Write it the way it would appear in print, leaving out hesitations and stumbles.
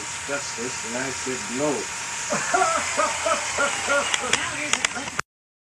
asbestos, and I said no. Now here's a clip